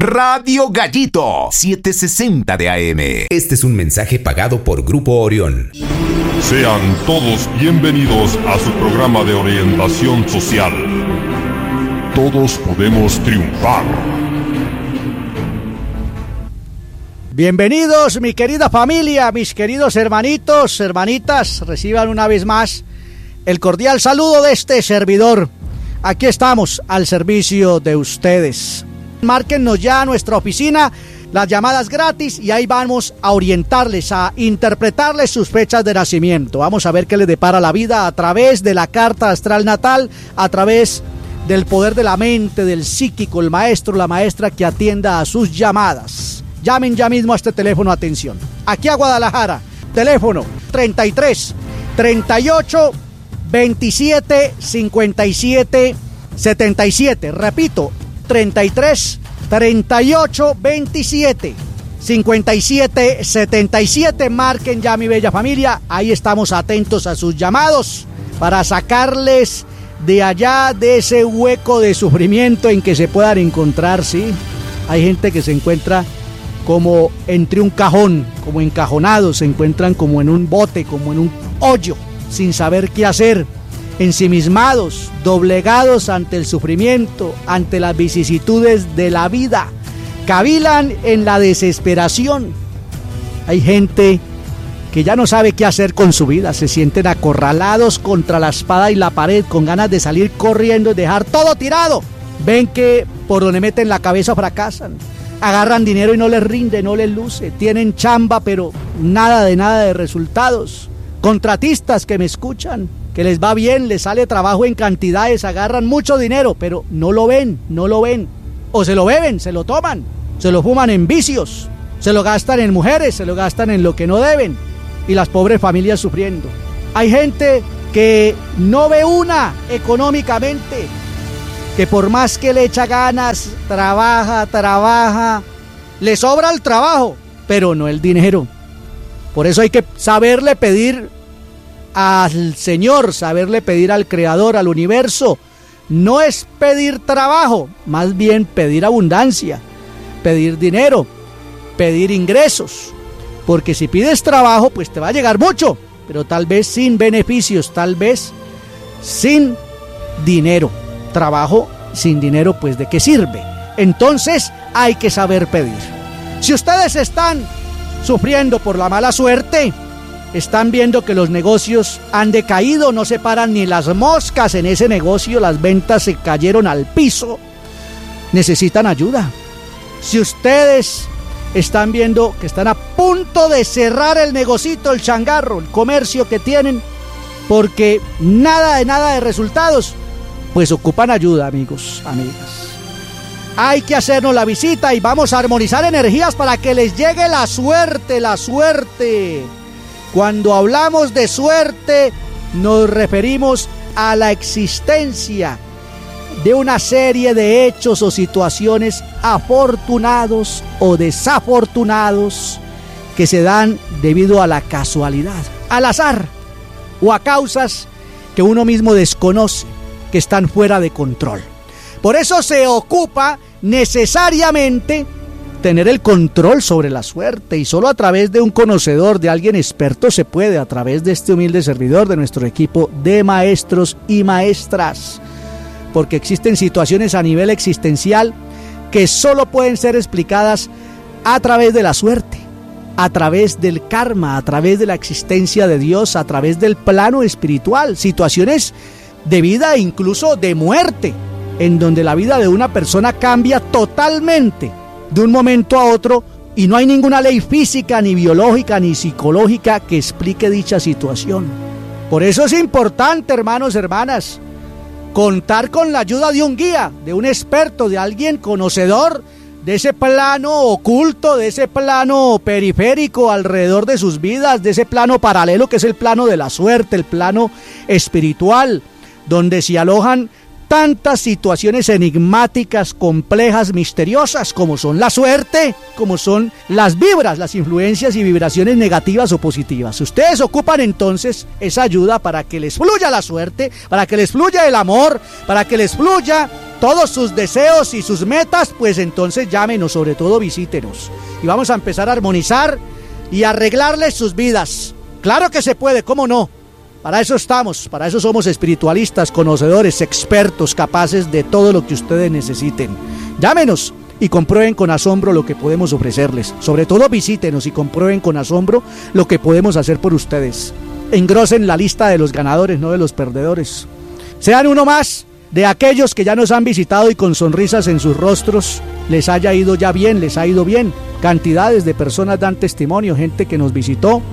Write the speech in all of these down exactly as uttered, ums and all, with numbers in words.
Radio Gallito, setecientos sesenta de A M. Este es un mensaje pagado por Grupo Orión. Sean todos bienvenidos a su programa de orientación social. Todos podemos triunfar. Bienvenidos, mi querida familia, mis queridos hermanitos, hermanitas, reciban una vez más el cordial saludo de este servidor. Aquí estamos al servicio de ustedes. Márquennos ya a nuestra oficina, las llamadas gratis, y ahí vamos a orientarles, a interpretarles sus fechas de nacimiento. Vamos a ver qué les depara la vida a través de la carta astral natal, a través del poder de la mente, del psíquico, el maestro, la maestra que atienda a sus llamadas. Llamen ya mismo a este teléfono, atención. Aquí a Guadalajara, teléfono treinta y tres, treinta y ocho, veintisiete, cincuenta y siete, setenta y siete. Repito, treinta y tres, treinta y ocho, veintisiete, cincuenta y siete, setenta y siete. Marquen ya, mi bella familia. Ahí estamos atentos a sus llamados para sacarles de allá, de ese hueco de sufrimiento en que se puedan encontrar, ¿sí? Hay gente que se encuentra como entre un cajón, como encajonados, se encuentran como en un bote, como en un hoyo, sin saber qué hacer, ensimismados, doblegados ante el sufrimiento, ante las vicisitudes de la vida, cavilan en la desesperación. Hay gente que ya no sabe qué hacer con su vida, se sienten acorralados contra la espada y la pared, con ganas de salir corriendo y dejar todo tirado. Ven que por donde meten la cabeza fracasan, agarran dinero y no les rinde, no les luce, tienen chamba pero nada de nada de resultados. Contratistas que me escuchan, que les va bien, les sale trabajo en cantidades, agarran mucho dinero, pero no lo ven, no lo ven. O se lo beben, se lo toman, se lo fuman en vicios, se lo gastan en mujeres, se lo gastan en lo que no deben, y las pobres familias sufriendo. Hay gente que no ve una económicamente, que por más que le echa ganas, trabaja, trabaja, le sobra el trabajo, pero no el dinero. Por eso hay que saberle pedir al Señor, saberle pedir al Creador, al universo. No es pedir trabajo, más bien pedir abundancia, pedir dinero, pedir ingresos. Porque si pides trabajo, pues te va a llegar mucho, pero tal vez sin beneficios, tal vez sin dinero. Trabajo sin dinero, pues ¿de qué sirve? Entonces hay que saber pedir. Si ustedes están sufriendo por la mala suerte, están viendo que los negocios han decaído, no se paran ni las moscas en ese negocio, las ventas se cayeron al piso, necesitan ayuda. Si ustedes están viendo que están a punto de cerrar el negocito, el changarro, el comercio que tienen, porque nada de nada de resultados, pues ocupan ayuda, amigos, amigas. Hay que hacernos la visita y vamos a armonizar energías para que les llegue la suerte, la suerte. Cuando hablamos de suerte, nos referimos a la existencia de una serie de hechos o situaciones afortunados o desafortunados que se dan debido a la casualidad, al azar o a causas que uno mismo desconoce, que están fuera de control. Por eso se ocupa necesariamente tener el control sobre la suerte, y solo a través de un conocedor, de alguien experto, se puede, a través de este humilde servidor, de nuestro equipo de maestros y maestras, porque existen situaciones a nivel existencial que solo pueden ser explicadas a través de la suerte, a través del karma, a través de la existencia de Dios, a través del plano espiritual, situaciones de vida e incluso de muerte, en donde la vida de una persona cambia totalmente de un momento a otro y no hay ninguna ley física, ni biológica, ni psicológica que explique dicha situación. Por eso es importante, hermanos, hermanas, contar con la ayuda de un guía, de un experto, de alguien conocedor de ese plano oculto, de ese plano periférico alrededor de sus vidas, de ese plano paralelo que es el plano de la suerte, el plano espiritual, donde se alojan tantas situaciones enigmáticas, complejas, misteriosas, como son la suerte, como son las vibras, las influencias y vibraciones negativas o positivas. Ustedes ocupan entonces esa ayuda para que les fluya la suerte, para que les fluya el amor, para que les fluya todos sus deseos y sus metas, pues entonces llámenos, sobre todo visítenos. Y vamos a empezar a armonizar y arreglarles sus vidas. Claro que se puede, ¿cómo no? Para eso estamos, para eso somos espiritualistas, conocedores, expertos, capaces de todo lo que ustedes necesiten. Llámenos y comprueben con asombro lo que podemos ofrecerles. Sobre todo visítenos y comprueben con asombro lo que podemos hacer por ustedes. Engrosen la lista de los ganadores, no de los perdedores. Sean uno más de aquellos que ya nos han visitado y con sonrisas en sus rostros les haya ido ya bien, les ha ido bien. Cantidades de personas dan testimonio, gente que nos visitó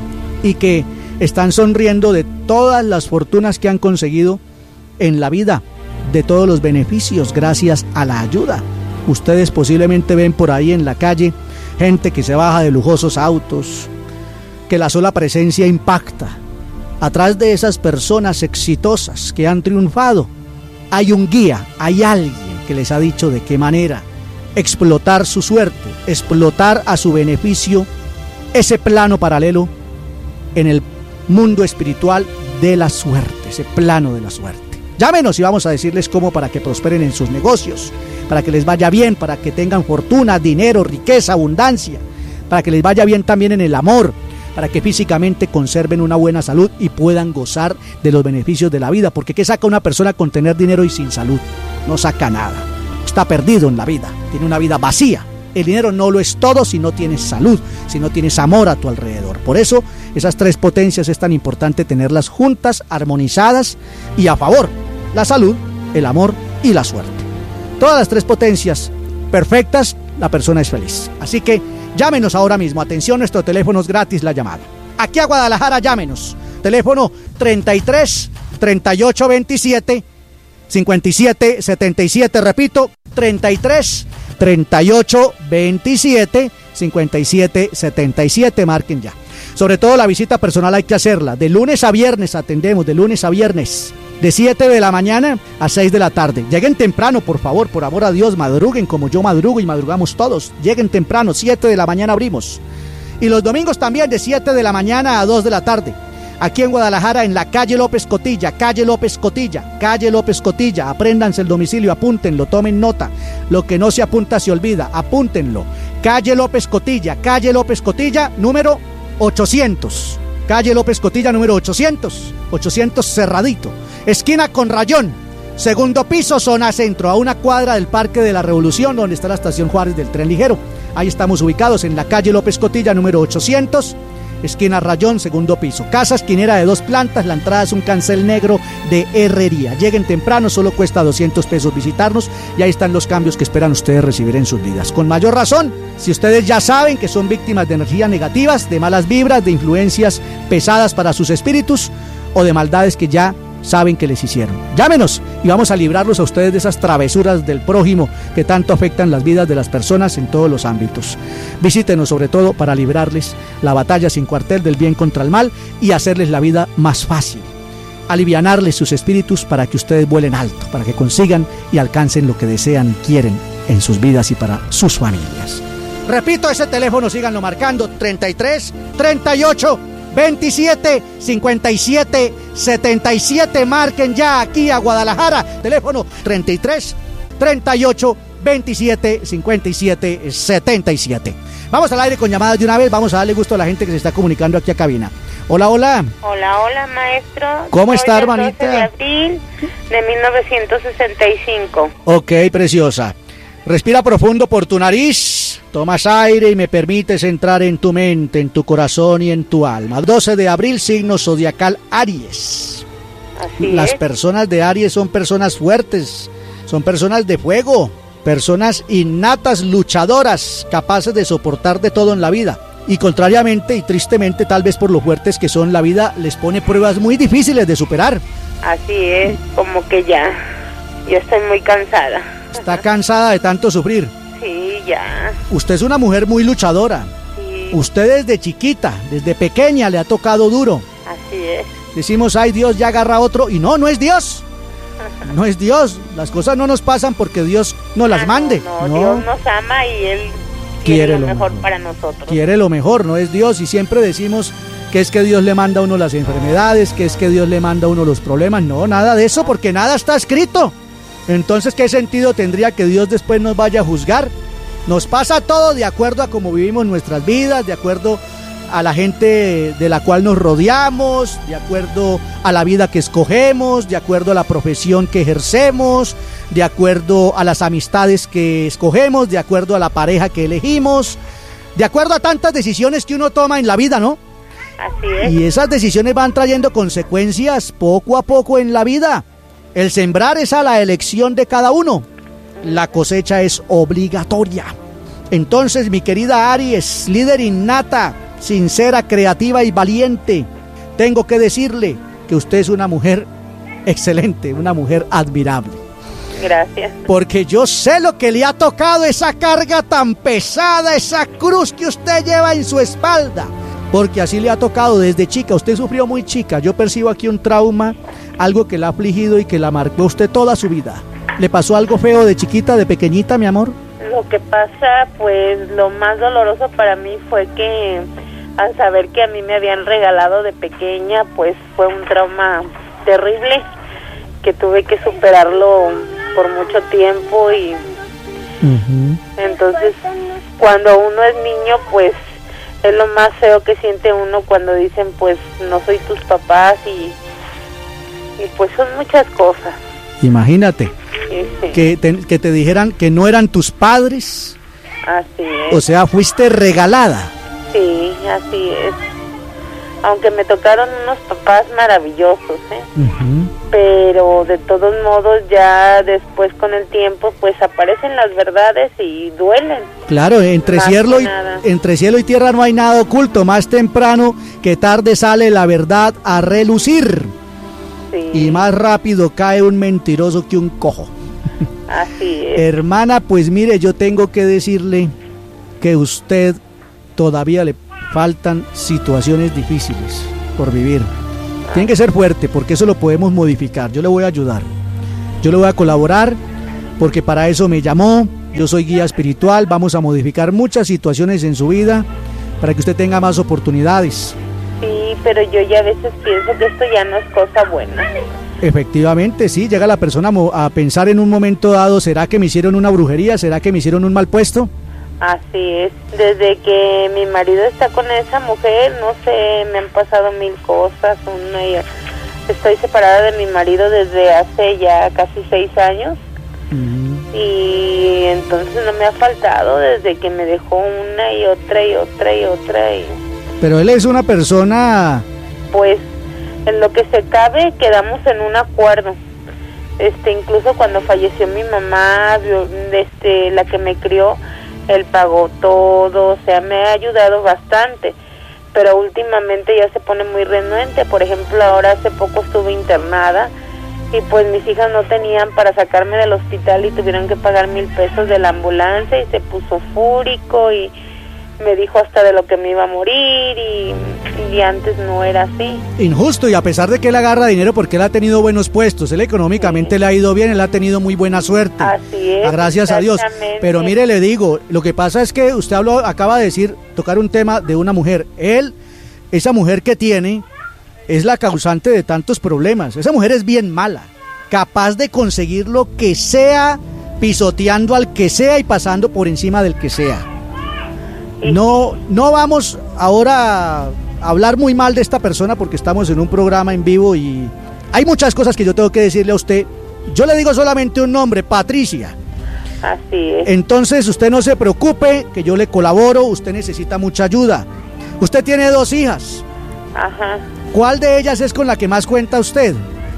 y que están sonriendo de todas las fortunas que han conseguido en la vida, de todos los beneficios gracias a la ayuda. Ustedes posiblemente ven por ahí en la calle gente que se baja de lujosos autos, que la sola presencia impacta. Atrás de esas personas exitosas que han triunfado, hay un guía, hay alguien que les ha dicho de qué manera explotar su suerte, explotar a su beneficio ese plano paralelo en el mundo espiritual de la suerte, ese plano de la suerte. Llámenos y vamos a decirles cómo para que prosperen en sus negocios, para que les vaya bien, para que tengan fortuna, dinero, riqueza, abundancia, para que les vaya bien también en el amor, para que físicamente conserven una buena salud y puedan gozar de los beneficios de la vida. Porque ¿qué saca una persona con tener dinero y sin salud? No saca nada. Está perdido en la vida, tiene una vida vacía. El dinero no lo es todo si no tienes salud, si no tienes amor a tu alrededor. Por eso, esas tres potencias es tan importante tenerlas juntas, armonizadas y a favor. La salud, el amor y la suerte. Todas las tres potencias perfectas, la persona es feliz. Así que llámenos ahora mismo. Atención, nuestro teléfono es gratis la llamada. Aquí a Guadalajara, llámenos. Teléfono treinta y tres, treinta y ocho, veintisiete, cincuenta y siete, setenta y siete. Repito, treinta y tres, treinta y ocho, veintisiete, cincuenta y siete, setenta y siete. Marquen ya. Sobre todo la visita personal hay que hacerla. De lunes a viernes atendemos, de lunes a viernes. De siete de la mañana a seis de la tarde. Lleguen temprano, por favor, por amor a Dios, madruguen como yo madrugo y madrugamos todos. Lleguen temprano, siete de la mañana abrimos. Y los domingos también de siete de la mañana a dos de la tarde. Aquí en Guadalajara, en la calle López Cotilla, calle López Cotilla, calle López Cotilla. Apréndanse el domicilio, apúntenlo, tomen nota. Lo que no se apunta se olvida, apúntenlo. Calle López Cotilla, calle López Cotilla, número ochocientos. Calle López Cotilla, número ochocientos. ochocientos cerradito. Esquina con Rayón, segundo piso, zona centro, a una cuadra del Parque de la Revolución, donde está la estación Juárez del tren ligero. Ahí estamos ubicados en la calle López Cotilla, número ochocientos, esquina Rayón, segundo piso. Casa esquinera de dos plantas, la entrada es un cancel negro de herrería. Lleguen temprano, solo cuesta doscientos pesos visitarnos y ahí están los cambios que esperan ustedes recibir en sus vidas. Con mayor razón, si ustedes ya saben que son víctimas de energías negativas, de malas vibras, de influencias pesadas para sus espíritus o de maldades que ya saben que les hicieron. Llámenos y vamos a librarlos a ustedes de esas travesuras del prójimo que tanto afectan las vidas de las personas en todos los ámbitos. Visítenos sobre todo para librarles la batalla sin cuartel del bien contra el mal y hacerles la vida más fácil. Alivianarles sus espíritus para que ustedes vuelen alto, para que consigan y alcancen lo que desean y quieren en sus vidas y para sus familias. Repito ese teléfono, síganlo marcando, treinta y tres, treinta y ocho, veintisiete, cincuenta y siete, setenta y siete. Marquen ya aquí a Guadalajara. Teléfono treinta y tres, treinta y ocho, veintisiete, cincuenta y siete, setenta y siete. Vamos al aire con llamadas de una vez. Vamos a darle gusto a la gente que se está comunicando aquí a cabina. Hola, hola. Hola, hola, maestro. ¿Cómo Soy está, del hermanita? doce de abril de mil novecientos sesenta y cinco. Ok, preciosa. Respira profundo por tu nariz, tomas aire y me permites entrar en tu mente, en tu corazón y en tu alma. doce de abril, signo zodiacal Aries. Así Las es. personas de Aries son personas fuertes, son personas de fuego, personas innatas, luchadoras, capaces de soportar de todo en la vida. Y contrariamente y tristemente, tal vez por lo fuertes que son, la vida les pone pruebas muy difíciles de superar. Así es, como que ya, yo estoy muy cansada. Está cansada de tanto sufrir. Sí, ya. Usted es una mujer muy luchadora. Sí, Usted desde chiquita, desde pequeña le ha tocado duro. así es. Decimos, ay, Dios ya agarra a otro. Y no, no es Dios. No es Dios. Las cosas no nos pasan porque Dios nos las Ah, mande. No, no, Dios nos ama y Él quiere, Quiere lo lo mejor, mejor. para nosotros. Quiere lo mejor, no es Dios. Y siempre decimos que es que Dios le manda a uno las enfermedades, que es que Dios le manda a uno los problemas. No, nada de eso, porque nada está escrito Entonces, ¿qué sentido tendría que Dios después nos vaya a juzgar? Nos pasa todo de acuerdo a cómo vivimos nuestras vidas, de acuerdo a la gente de la cual nos rodeamos, de acuerdo a la vida que escogemos, de acuerdo a la profesión que ejercemos, de acuerdo a las amistades que escogemos, de acuerdo a la pareja que elegimos, de acuerdo a tantas decisiones que uno toma en la vida, ¿no? Así es. Y esas decisiones van trayendo consecuencias poco a poco en la vida. El sembrar es a la elección de cada uno. La cosecha es obligatoria. Entonces, mi querida Aries, líder innata, sincera, creativa y valiente, tengo que decirle que usted es una mujer excelente, una mujer admirable. Gracias. Porque yo sé lo que le ha tocado, esa carga tan pesada, esa cruz que usted lleva en su espalda. Porque así le ha tocado desde chica. Usted sufrió muy chica. Yo percibo aquí un trauma, algo que la ha afligido y que la marcó usted toda su vida. ¿Le pasó algo feo de chiquita, de pequeñita, mi amor? Lo que pasa, pues, lo más doloroso para mí fue que al saber que a mí me habían regalado de pequeña, pues fue un trauma terrible que tuve que superarlo por mucho tiempo y uh-huh. Entonces cuando uno es niño, pues es lo más feo que siente uno cuando dicen, pues no soy tus papás y, y pues son muchas cosas. Imagínate sí, sí. Que, te, que te dijeran que no eran tus padres. Así es. O sea, fuiste regalada. Sí, así es. Aunque me tocaron unos papás maravillosos, ¿eh? Uh-huh. Pero de todos modos ya después con el tiempo pues aparecen las verdades y duelen. Claro, entre cielo y, entre cielo y tierra no hay nada oculto. Más temprano que tarde sale la verdad a relucir. Sí. Y más rápido cae un mentiroso que un cojo. Así es. Hermana, pues mire, yo tengo que decirle que usted todavía le faltan situaciones difíciles por vivir. Ah. Tiene que ser fuerte porque eso lo podemos modificar. Yo le voy a ayudar. Yo le voy a colaborar porque para eso me llamó. Yo soy guía espiritual. Vamos a modificar muchas situaciones en su vida para que usted tenga más oportunidades. Sí, pero yo ya a veces pienso que esto ya no es cosa buena. Efectivamente, sí, llega la persona a pensar en un momento dado, ¿será que me hicieron una brujería? ¿Será que me hicieron un mal puesto? Así es, desde que mi marido está con esa mujer, no sé, me han pasado mil cosas. Una, estoy separada de mi marido desde hace ya casi seis años. Uh-huh. Y entonces no me ha faltado desde que me dejó una y otra y otra y otra y... Pero él es una persona... Pues en lo que se cabe quedamos en un acuerdo. Este, incluso cuando falleció mi mamá, este, la que me crió, él pagó todo, o sea, me ha ayudado bastante, pero últimamente ya se pone muy renuente. Por ejemplo, ahora hace poco estuve internada y pues mis hijas no tenían para sacarme del hospital y tuvieron que pagar mil pesos de la ambulancia y se puso fúrico y me dijo hasta de lo que me iba a morir y, y antes no era así. Injusto, y a pesar de que él agarra dinero porque él ha tenido buenos puestos, él económicamente sí. Le ha ido bien, él ha tenido muy buena suerte. Así es. Gracias a Dios. Pero mire, le digo, lo que pasa es que usted habló, acaba de decir, tocar un tema de una mujer. Él, esa mujer que tiene, es la causante de tantos problemas. Esa mujer es bien mala, capaz de conseguir lo que sea, pisoteando al que sea y pasando por encima del que sea. No, no vamos ahora a hablar muy mal de esta persona porque estamos en un programa en vivo y hay muchas cosas que yo tengo que decirle a usted. Yo le digo solamente un nombre, Patricia. Así es. Entonces usted no se preocupe, que yo le colaboro, usted necesita mucha ayuda. Usted tiene dos hijas. Ajá. ¿Cuál de ellas es con la que más cuenta usted?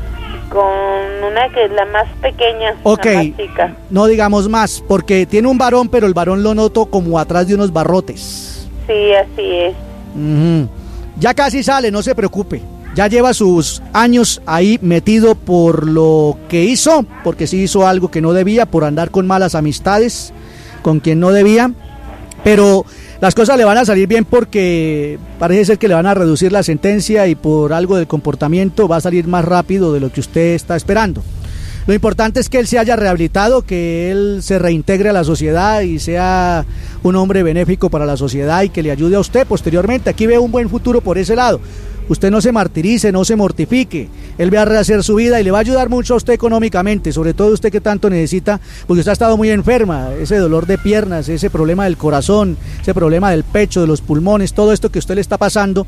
Con una que es la más pequeña, Ok, la más chica. No digamos más, porque tiene un varón, pero el varón lo noto como atrás de unos barrotes. Sí, así es. Uh-huh. Ya casi sale, no se preocupe. Ya lleva sus años ahí metido por lo que hizo, porque sí hizo algo que no debía, por andar con malas amistades, con quien no debía. Pero las cosas le van a salir bien porque parece ser que le van a reducir la sentencia y por algo del comportamiento va a salir más rápido de lo que usted está esperando. Lo importante es que él se haya rehabilitado, que él se reintegre a la sociedad y sea un hombre benéfico para la sociedad y que le ayude a usted posteriormente. Aquí veo un buen futuro por ese lado. usted no se martirice, no se mortifique, él va a rehacer su vida y le va a ayudar mucho a usted económicamente, sobre todo usted que tanto necesita, porque usted ha estado muy enferma, ese dolor de piernas, ese problema del corazón, ese problema del pecho, de los pulmones, todo esto que a usted le está pasando,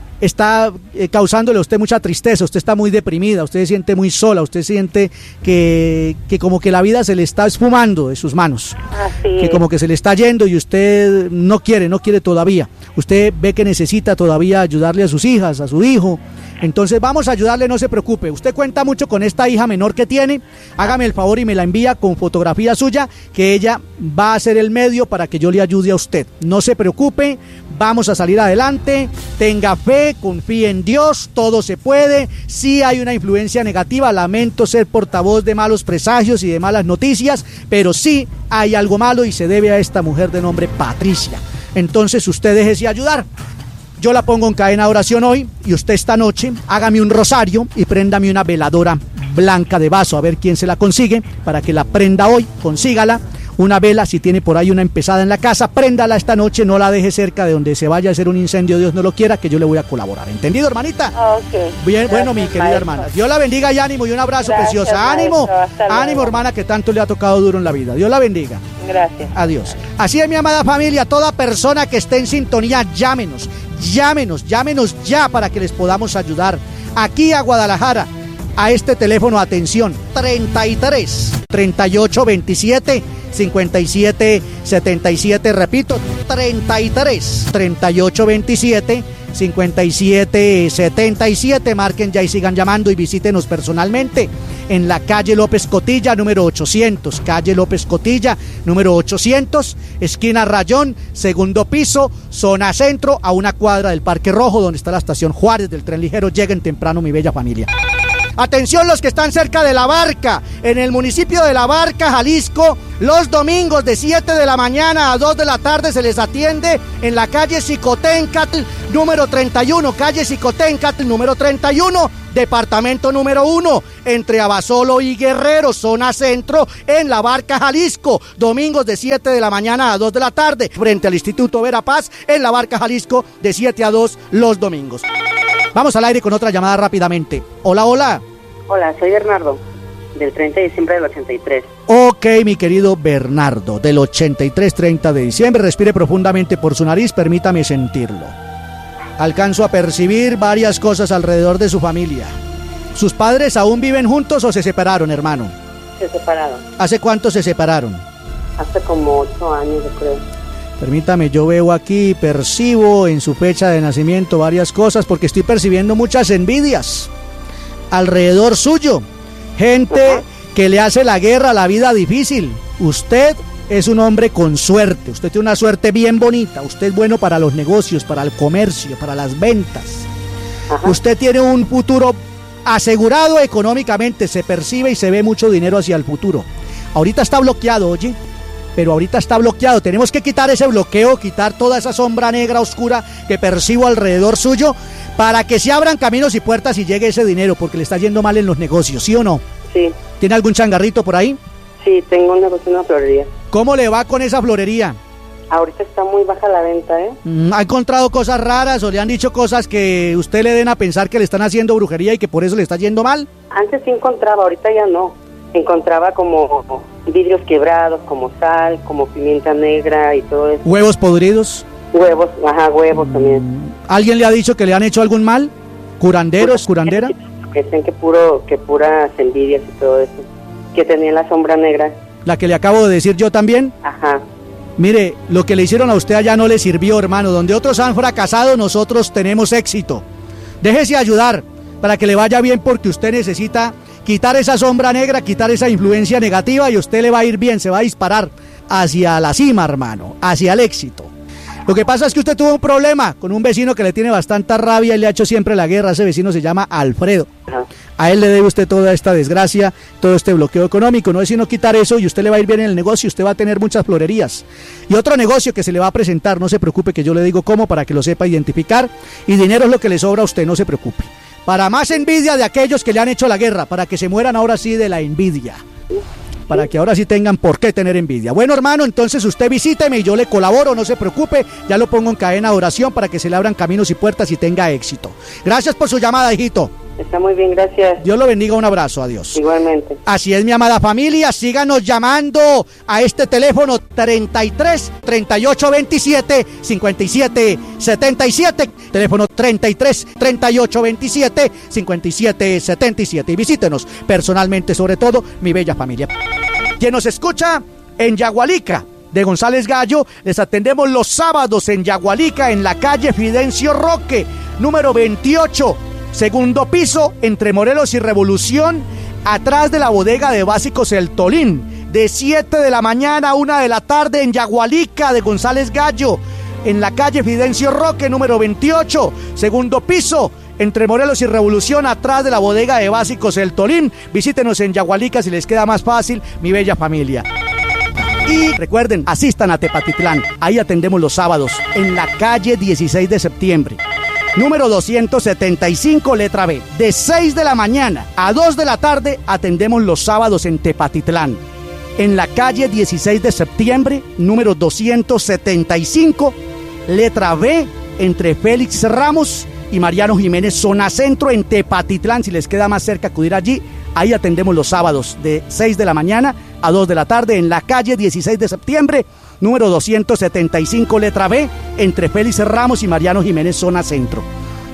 está eh, causándole a usted mucha tristeza, usted está muy deprimida, usted se siente muy sola, usted siente que, que como que la vida se le está esfumando de sus manos, Así que como que se le está yendo y usted no quiere, no quiere todavía, usted ve que necesita todavía ayudarle a sus hijas, a su hijo, entonces vamos a ayudarle, no se preocupe, usted cuenta mucho con esta hija menor que tiene, hágame el favor y me la envía con fotografía suya, que ella va a ser el medio para que yo le ayude a usted, no se preocupe, vamos a salir adelante, tenga fe, confíe en Dios, todo se puede, sí hay una influencia negativa, lamento ser portavoz de malos presagios y de malas noticias, pero sí hay algo malo y se debe a esta mujer de nombre Patricia, entonces usted déjese ayudar. Yo la pongo en cadena de oración hoy y usted esta noche hágame un rosario y préndame una veladora blanca de vaso, a ver quién se la consigue, para que la prenda hoy, consígala, una vela, si tiene por ahí una empezada en la casa, préndala esta noche, no la deje cerca de donde se vaya a hacer un incendio, Dios no lo quiera, que yo le voy a colaborar, ¿entendido, hermanita? Ok. Bien, Gracias, bueno, mi querida maestro. hermana, Dios la bendiga y ánimo y un abrazo Gracias, preciosa, ánimo, maestro. Hasta luego. ánimo hermana que tanto le ha tocado duro en la vida, Dios la bendiga. Gracias. Adiós. Así es, mi amada familia, toda persona que esté en sintonía, llámenos, llámenos, llámenos ya para que les podamos ayudar. Aquí a Guadalajara, a este teléfono, atención, treinta y tres, treinta y ocho, veintisiete, cincuenta y siete, setenta y siete, repito, treinta y tres, treinta y ocho, veintisiete, cincuenta y siete, setenta y siete, marquen ya y sigan llamando y visítenos personalmente en la calle López Cotilla, número ochocientos, calle López Cotilla, número ochocientos, esquina Rayón, segundo piso, zona centro, a una cuadra del Parque Rojo, donde está la estación Juárez del tren ligero. Lleguen temprano, mi bella familia. Atención los que están cerca de La Barca, en el municipio de La Barca, Jalisco, los domingos de siete de la mañana a dos de la tarde se les atiende en la calle Xicoténcatl, número treinta y uno, calle Xicoténcatl, número treinta y uno, departamento número uno, entre Abasolo y Guerrero, zona centro, en La Barca, Jalisco, domingos de siete de la mañana a dos de la tarde, frente al Instituto Verapaz, en La Barca, Jalisco, de siete a dos los domingos. Vamos al aire con otra llamada rápidamente. Hola, hola. Hola, soy Bernardo, del treinta de diciembre del ochenta y tres. Ok, mi querido Bernardo, del ochenta y tres, treinta de diciembre, respire profundamente por su nariz, permítame sentirlo. Alcanzo a percibir varias cosas alrededor de su familia. ¿Sus padres aún viven juntos o se separaron, hermano? Se separaron. ¿Hace cuánto se separaron? Hace como ocho años, yo creo. Permítame, yo veo aquí, percibo en su fecha de nacimiento varias cosas, porque estoy percibiendo muchas envidias alrededor suyo. Gente Ajá. que le hace la guerra, la vida difícil. Usted es un hombre con suerte, usted tiene una suerte bien bonita, usted es bueno para los negocios, para el comercio, para las ventas. Ajá. Usted tiene un futuro asegurado económicamente, se percibe y se ve mucho dinero hacia el futuro. Ahorita está bloqueado, oye, pero ahorita está bloqueado. Tenemos que quitar ese bloqueo, quitar toda esa sombra negra oscura que percibo alrededor suyo, para que se abran caminos y puertas y llegue ese dinero, porque le está yendo mal en los negocios, ¿sí o no? Sí, ¿Tiene algún changarrito por ahí? sí, tengo un negocio en una florería. ¿Cómo le va con esa florería? Ahorita está muy baja la venta, ¿eh? Mm, ¿Ha encontrado cosas raras o le han dicho cosas que usted le den a pensar que le están haciendo brujería y que por eso le está yendo mal? Antes sí encontraba, ahorita ya no. Encontraba como vidrios quebrados, como sal, como pimienta negra y todo eso. ¿Huevos podridos? Huevos, ajá, huevos también. ¿Alguien le ha dicho que le han hecho algún mal? ¿Curanderos, curandera? Que dicen que puro, que puras envidias y todo eso. Que tenía la sombra negra. ¿La que le acabo de decir yo también? Ajá. Mire, lo que le hicieron a usted allá no le sirvió, hermano. Donde otros han fracasado, nosotros tenemos éxito. Déjese ayudar para que le vaya bien, porque usted necesita quitar esa sombra negra, quitar esa influencia negativa, y usted le va a ir bien, se va a disparar hacia la cima, hermano, hacia el éxito. Lo que pasa es que usted tuvo un problema con un vecino que le tiene bastante rabia y le ha hecho siempre la guerra. Ese vecino se llama Alfredo. Ajá. A él le debe usted toda esta desgracia, todo este bloqueo económico. No es sino quitar eso y usted le va a ir bien en el negocio. Usted va a tener muchas florerías. Y otro negocio que se le va a presentar, no se preocupe, que yo le digo cómo, para que lo sepa identificar. Y dinero es lo que le sobra a usted, no se preocupe. Para más envidia de aquellos que le han hecho la guerra, para que se mueran ahora sí de la envidia. para que ahora sí tengan por qué tener envidia. Bueno, hermano, entonces usted visíteme y yo le colaboro, no se preocupe, ya lo pongo en cadena de oración para que se le abran caminos y puertas y tenga éxito. Gracias por su llamada, hijito. Está muy bien, gracias. Dios lo bendiga, un abrazo, adiós. Igualmente. Así es, mi amada familia, síganos llamando a este teléfono treinta y tres, treinta y ocho, veintisiete, cincuenta y siete, setenta y siete, teléfono treinta y tres, treinta y ocho, veintisiete, cincuenta y siete, setenta y siete, y visítenos personalmente, sobre todo, mi bella familia. Quien nos escucha en Yagualica de González Gallo, les atendemos los sábados en Yagualica, en la calle Fidencio Roque, número veintiocho, segundo piso, entre Morelos y Revolución, atrás de la bodega de básicos El Tolín, de siete de la mañana a una de la tarde en Yagualica de González Gallo, en la calle Fidencio Roque, número veintiocho, segundo piso, entre Morelos y Revolución, atrás de la bodega de básicos El Tolín. Visítenos en Yagualica si les queda más fácil, mi bella familia. Y recuerden, asistan a Tepatitlán, ahí atendemos los sábados, en la calle dieciséis de septiembre. Número doscientos setenta y cinco, letra B. De seis de la mañana a dos de la tarde atendemos los sábados en Tepatitlán. En la calle dieciséis de septiembre, número doscientos setenta y cinco, letra B, entre Félix Ramos y Mariano Jiménez, zona centro, en Tepatitlán. Si les queda más cerca acudir allí, ahí atendemos los sábados de seis de la mañana a dos de la tarde en la calle dieciséis de septiembre, número doscientos setenta y cinco, letra B, entre Félix Ramos y Mariano Jiménez, zona centro.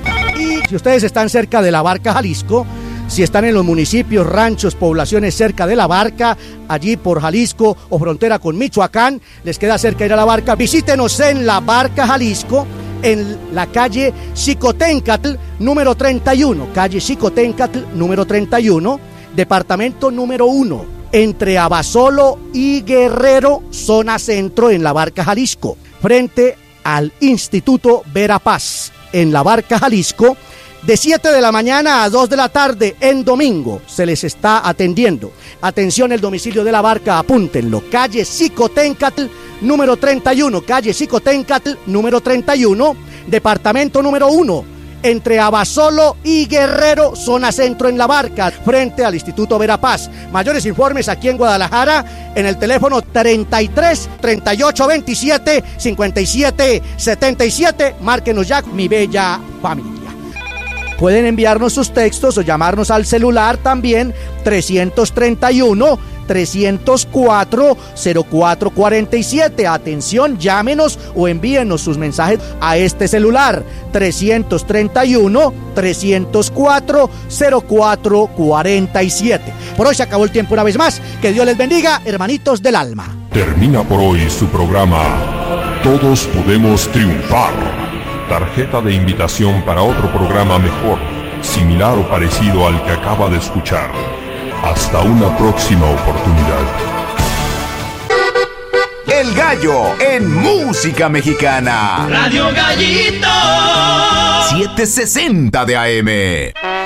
Y si ustedes están cerca de La Barca, Jalisco, si están en los municipios, ranchos, poblaciones cerca de La Barca, allí por Jalisco o frontera con Michoacán, les queda cerca ir a La Barca, visítenos en La Barca, Jalisco, en la calle Xicoténcatl, número treinta y uno, calle Xicoténcatl, número treinta y uno, departamento número uno, entre Abasolo y Guerrero, zona centro, en La Barca, Jalisco, frente al Instituto Verapaz, en La Barca, Jalisco, de siete de la mañana a dos de la tarde en domingo, se les está atendiendo. Atención, el domicilio de La Barca, apúntenlo, calle Xicoténcatl, número treinta y uno, calle Xicoténcatl, número treinta y uno, departamento número uno, entre Abasolo y Guerrero, zona centro, en La Barca, frente al Instituto Verapaz. Mayores informes aquí en Guadalajara, en el teléfono treinta y tres, treinta y ocho, veintisiete, cincuenta y siete, setenta y siete. Márquenos ya, mi bella familia. Pueden enviarnos sus textos o llamarnos al celular también, trescientos treinta y uno, trescientos cuatro, cero cuatro cuarenta y siete. Atención, llámenos o envíenos sus mensajes a este celular, trescientos treinta y uno, trescientos cuatro, cero cuatro cuarenta y siete. Por hoy se acabó el tiempo una vez más. Que Dios les bendiga, hermanitos del alma. Termina por hoy su programa Todos Podemos Triunfar. Tarjeta de invitación para otro programa mejor, similar o parecido al que acaba de escuchar. Hasta una próxima oportunidad. El Gallo en música mexicana. Radio Gallito. setecientos sesenta de A M.